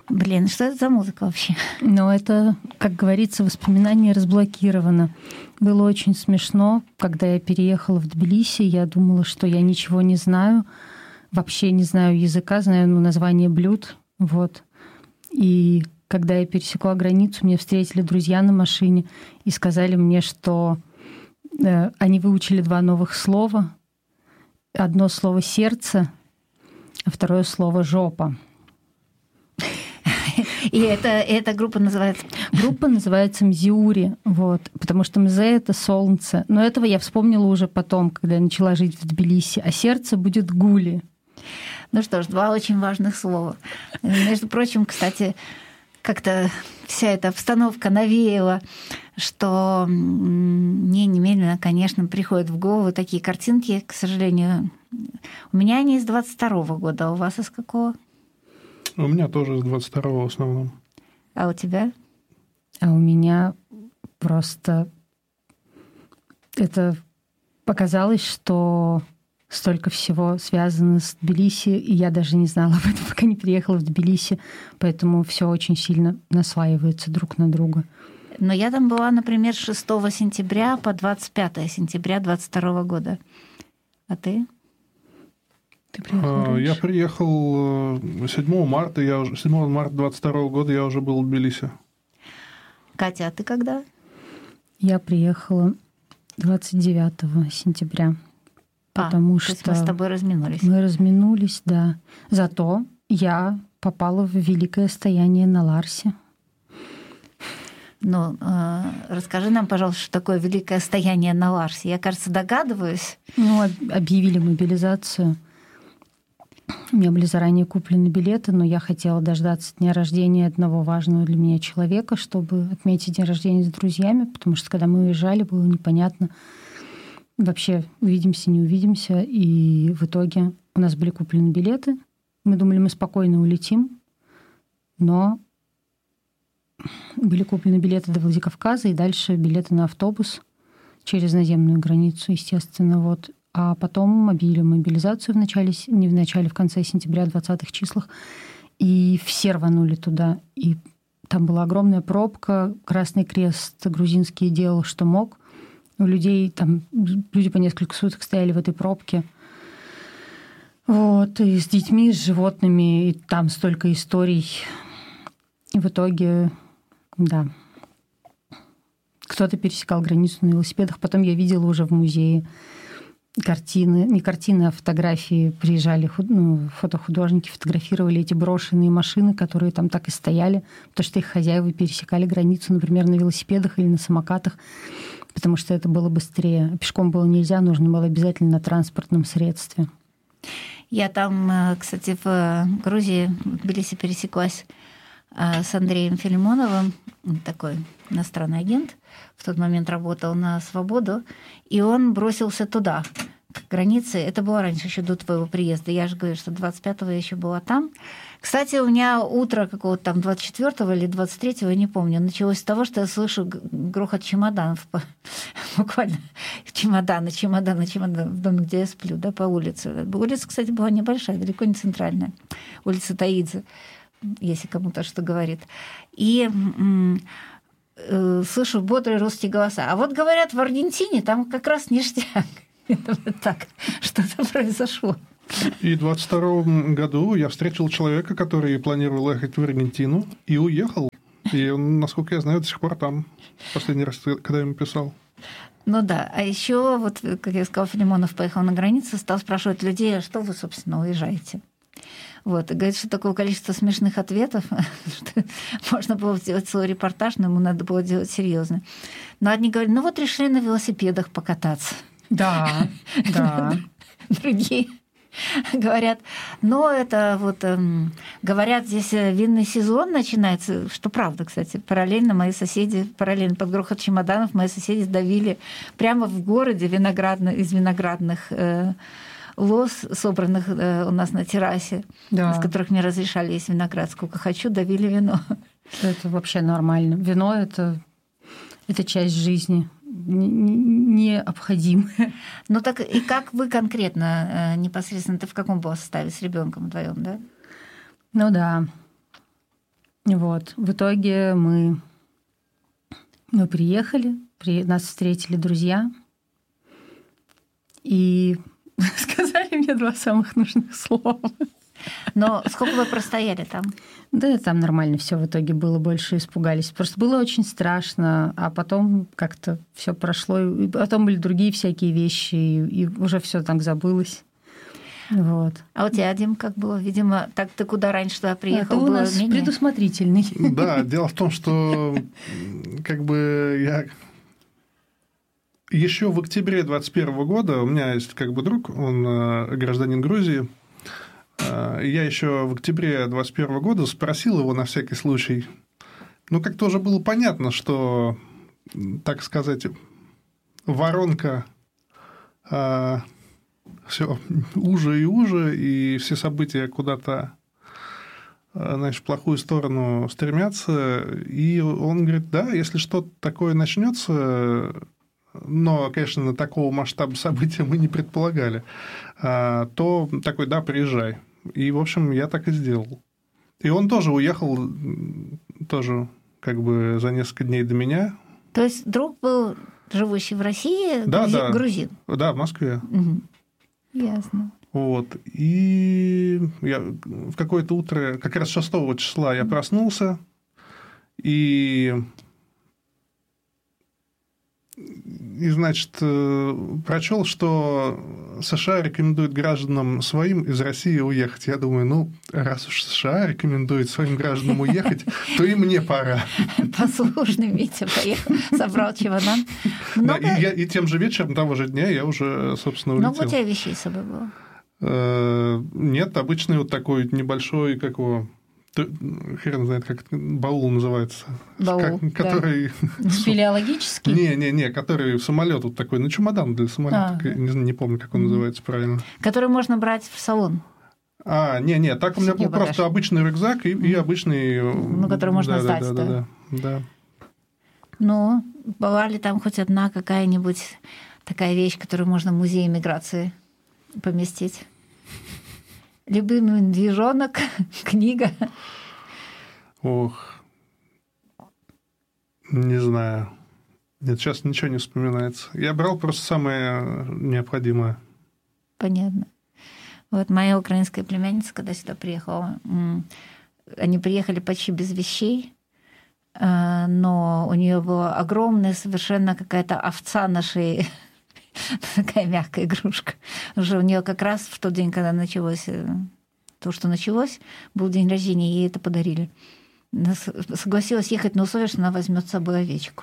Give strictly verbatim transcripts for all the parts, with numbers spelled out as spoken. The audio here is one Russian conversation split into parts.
Блин, что это за музыка вообще? Ну, это, как говорится, воспоминание разблокировано. Было очень смешно. Когда я переехала в Тбилиси, я думала, что я ничего не знаю. Вообще не знаю языка, знаю ну, название блюд. Вот. И когда я пересекла границу, меня встретили друзья на машине и сказали мне, что э, они выучили два новых слова. Одно слово «сердце», а второе слово «жопа». И это, эта группа называется? Группа называется «Мзиури», вот, потому что «Мзе» — это солнце. Но этого я вспомнила уже потом, когда я начала жить в Тбилиси. А сердце будет «гули». Ну что ж, два очень важных слова. Между прочим, кстати, как-то вся эта обстановка навеяла, что мне немедленно, конечно, приходят в голову такие картинки, к сожалению. У меня они из двадцать второго года, а у вас из какого? У меня тоже с двадцать второго в основном. А у тебя? А у меня просто это показалось, что столько всего связано с Тбилиси, и я даже не знала об этом, пока не приехала в Тбилиси, поэтому все очень сильно наслаивается друг на друга. Но я там была, например, с шестого сентября по двадцать пятое сентября двадцать второго года. А ты? Ты приехал Я приехал седьмого марта, я уже, седьмого марта двадцать второго года я уже был в Тбилиси. Катя, а ты когда? Я приехала двадцать девятого сентября, потому а, что... То есть мы с тобой разминулись. Мы разминулись, да. Зато я попала в великое стояние на Ларсе. Ну, э, расскажи нам, пожалуйста, что такое великое стояние на Ларсе. Я, кажется, догадываюсь. Ну, объявили мобилизацию. У меня были заранее куплены билеты, но я хотела дождаться дня рождения одного важного для меня человека, чтобы отметить день рождения с друзьями, потому что когда мы уезжали, было непонятно вообще, увидимся, не увидимся. И в итоге у нас были куплены билеты. Мы думали, мы спокойно улетим, но были куплены билеты до Владикавказа и дальше билеты на автобус через наземную границу, естественно, вот. А потом объявили мобилизацию в начале, не в начале, в конце сентября, двадцатых числах, и все рванули туда. И там была огромная пробка, Красный Крест грузинский делал, что мог. У людей там, люди по несколько суток стояли в этой пробке. Вот, и с детьми, с животными, и там столько историй. И в итоге, да, кто-то пересекал границу на велосипедах. Потом я видела уже в музее картины, не картины, а фотографии. Приезжали ну, фотохудожники, фотографировали эти брошенные машины, которые там так и стояли, потому что их хозяева пересекали границу, например, на велосипедах или на самокатах, потому что это было быстрее. А пешком было нельзя, нужно было обязательно на транспортном средстве. Я там, кстати, в Грузии, в Тбилиси пересеклась с Андреем Филимоновым, такой иностранный агент, в тот момент работал на «Свободу», и он бросился туда, к границе. Это было раньше, еще до твоего приезда. Я же говорю, что двадцать пятого я еще была там. Кстати, у меня утро какого-то там двадцать четвёртого или двадцать третьего, я не помню, началось с того, что я слышу грохот чемоданов. Буквально чемоданы, чемоданы, чемоданы в доме, где я сплю, да, по улице. Улица, кстати, была небольшая, далеко не центральная. Улица Таидзе, если кому-то что говорит. И э, слышу бодрые русские голоса. А вот говорят, в Аргентине там как раз ништяк. Это вот так что-то произошло. И в двадцать втором году я встретил человека, который планировал ехать в Аргентину, и уехал. И он, насколько я знаю, до сих пор там. Последний раз, когда я ему писал. Ну да. А еще, вот, как я сказала, Филимонов поехал на границу, стал спрашивать людей, а что вы, собственно, уезжаете? Вот, и говорит, что такое количество смешных ответов, что можно было сделать целый репортаж, но ему надо было делать серьезно. Но одни говорят, ну вот решили на велосипедах покататься. Да, да. Другие говорят, но это вот, эм, говорят, здесь винный сезон начинается, что правда, кстати, параллельно мои соседи, параллельно под грохот чемоданов мои соседи давили прямо в городе виноградно, из виноградных э, лоз, собранных э, у нас на террасе, да. Из которых мне разрешали есть виноград, сколько хочу, давили вино. Это вообще нормально. Вино — это, это часть жизни. Необходимое. Ну так и как вы конкретно непосредственно, ты в каком был составе с ребенком вдвоем, да? Ну да. Вот. В итоге мы, мы приехали, при... нас встретили друзья и сказали мне два самых нужных слова. Но сколько вы простояли там? Да, там нормально все в итоге было, больше испугались. Просто было очень страшно, а потом как-то все прошло, и потом были другие всякие вещи, и, и уже все так забылось. Вот. А у тебя, Дим, как было? Видимо, так ты куда раньше туда приехал? А ты у нас менее... предусмотрительный. Да, дело в том, что как бы я еще в октябре двадцать первого года, у меня есть как бы друг, он гражданин Грузии. Я еще в октябре двадцать первого года спросил его на всякий случай. Ну, как-то уже было понятно, что, так сказать, воронка а, все уже и уже, и все события куда-то, знаешь, в плохую сторону стремятся. И он говорит, да, если что-то такое начнется, но, конечно, на такого масштаба события мы не предполагали, то такой, да, приезжай. И, в общем, я так и сделал. И он тоже уехал, тоже как бы за несколько дней до меня. То есть друг был живущий в России, да, грузи... да. грузин? Да, в Москве. Угу. Ясно. Вот. И я в какое-то утро, как раз шестого числа, я проснулся, и... И, значит, прочел, что США рекомендует гражданам своим из России уехать. Я думаю, ну, раз уж США рекомендует своим гражданам уехать, то и мне пора. Послушный Митя поехал, собрал чемодан. Много... Да, и, я, и тем же вечером того же дня я уже, собственно, улетел. Много у тебя вещей с собой было? Нет, обычный вот такой небольшой, как его... Хрен знает, как баул называется. Баул, как, который... Да. Спелеологический? Не-не-не, который в самолет вот такой, ну, чемодан для самолета. А. Не, не помню, как он называется правильно. Который можно брать в салон. А, не-не, так у меня был багаж. Просто обычный рюкзак и, и обычный... Ну, который можно да, сдать, да? да, да, да, да. Ну, была ли там хоть одна какая-нибудь такая вещь, которую можно в музей миграции поместить? Любимый движонок, книга. Ох, не знаю. Нет, сейчас ничего не вспоминается. Я брал просто самое необходимое. Понятно. Вот моя украинская племянница, когда сюда приехала, они приехали почти без вещей, но у нее была огромная совершенно какая-то овца на шее. Такая мягкая игрушка. Уже у нее как раз в тот день, когда началось то, что началось, был день рождения, ей это подарили. Она согласилась ехать на условие, что она возьмет с собой овечку.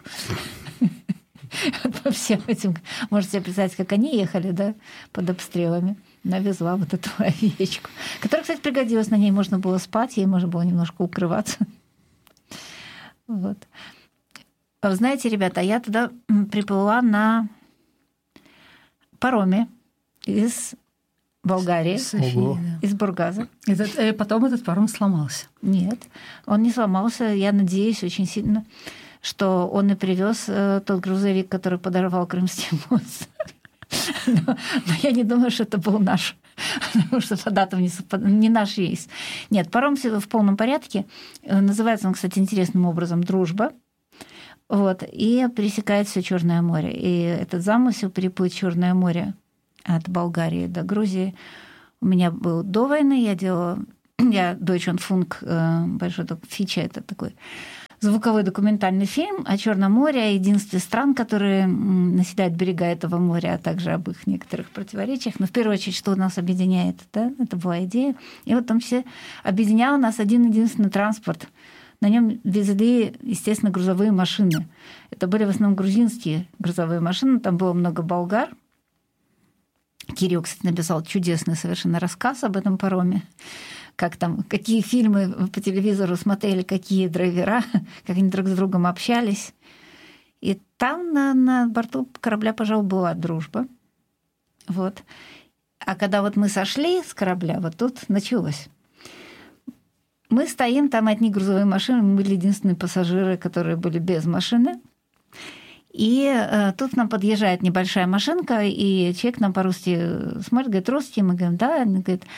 По всем этим, можете себе представить, как они ехали, да, под обстрелами. Она везла вот эту овечку, которая, кстати, пригодилась. На ней можно было спать, ей можно было немножко укрываться. Вот. Знаете, ребята, я туда приплыла на пароме из Болгарии, София, да. из Бургаза. Этот, э, потом этот паром сломался. Нет, он не сломался. Я надеюсь очень сильно, что он и привез э, тот грузовик, который подорвал Крымский мост. Но, но я не думаю, что это был наш, потому что по датам не, совпад... не наш рейс. Нет, паром в полном порядке. Называется он, кстати, интересным образом «Дружба». Вот, и пересекает все Черное море. И этот замысел переплыть Черное море от Болгарии до Грузии у меня был до войны. Я делала, я Deutschlandfunk, большой фича, это такой звуковой документальный фильм о Черном море, о единстве стран, которые населяют берега этого моря, а также об их некоторых противоречиях. Но в первую очередь, что нас объединяет, да? Это была идея. И вот там все объединял нас один единственный транспорт. На нем везли, естественно, грузовые машины. Это были в основном грузинские грузовые машины. Там было много болгар. Кирилл, кстати, написал чудесный совершенно рассказ об этом пароме. Как там, какие фильмы по телевизору смотрели, какие драйвера, как они друг с другом общались. И там на, на борту корабля, пожалуй, была дружба. Вот. А когда вот мы сошли с корабля, вот тут началось. Мы стоим, там одни грузовые машины, мы были единственные пассажиры, которые были без машины. И э, тут к нам подъезжает небольшая машинка, и человек нам по-русски смотрит, говорит, «Русский?» Мы говорим, «Да». Он говорит,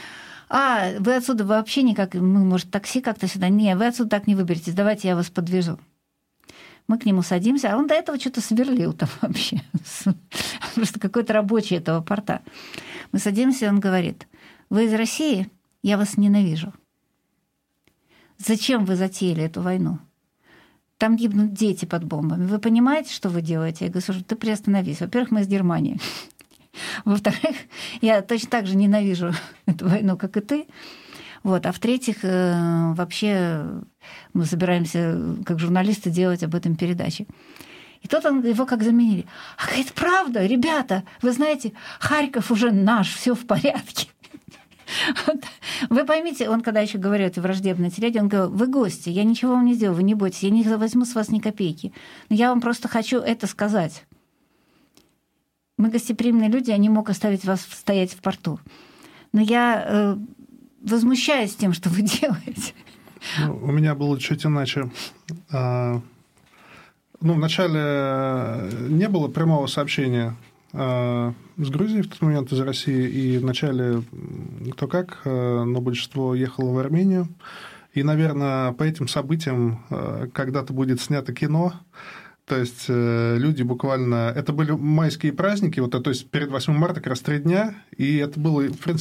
а, вы отсюда вообще никак, мы, может, такси как-то сюда? Не, вы отсюда так не выберетесь, давайте я вас подвезу. Мы к нему садимся, а он до этого что-то сверлил там вообще. Просто какой-то рабочий этого порта. Мы садимся, и он говорит, вы из России? Я вас ненавижу. Зачем вы затеяли эту войну? Там гибнут дети под бомбами. Вы понимаете, что вы делаете? Я говорю, слушай, ты приостановись. Во-первых, мы из Германии. Во-вторых, я точно так же ненавижу эту войну, как и ты. Вот. А в-третьих, вообще мы собираемся, как журналисты, делать об этом передачи. И тут он, его как заменили. А это правда, ребята, вы знаете, Харьков уже наш, все в порядке. Вот. Вы поймите, он когда еще говорил этой враждебной телеге, он говорил, вы гости, я ничего вам не сделаю, вы не бойтесь, я не возьму с вас ни копейки. Но я вам просто хочу это сказать. Мы гостеприимные люди, я не мог оставить вас стоять в порту. Но я э, возмущаюсь тем, что вы делаете. Ну, у меня было чуть иначе. А, ну, вначале не было прямого сообщения а, с Грузией в тот момент из России, и вначале кто как, но большинство ехало в Армению. И, наверное, по этим событиям когда-то будет снято кино. То есть люди буквально... Это были майские праздники, вот, то есть перед восьмым марта как раз три дня, и это было, в принципе,